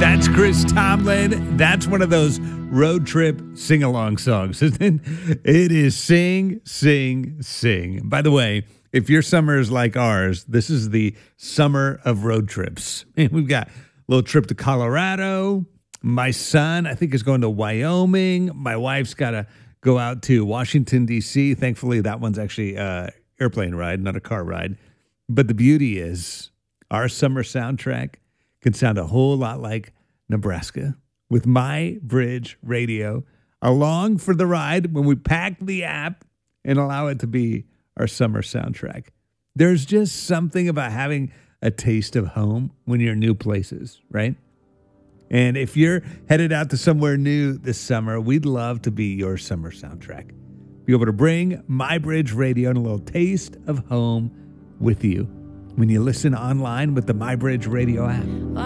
That's Chris Tomlin. That's one of those road trip sing-along songs, isn't it? It is Sing, Sing, Sing. By the way, if your summer is like ours, this is the summer of road trips. And we've got a little trip to Colorado. My son, I think, is going to Wyoming. My wife's got to go out to Washington, D.C. Thankfully, that one's actually an airplane ride, not a car ride. But the beauty is our summer soundtrack can sound a whole lot like Nebraska with My Bridge Radio along for the ride when we pack the app and allow it to be our summer soundtrack. There's just something about having a taste of home when you're in new places, right? And if you're headed out to somewhere new this summer, we'd love to be your summer soundtrack. Be able to bring My Bridge Radio and a little taste of home with you when you listen online with the My Bridge Radio app.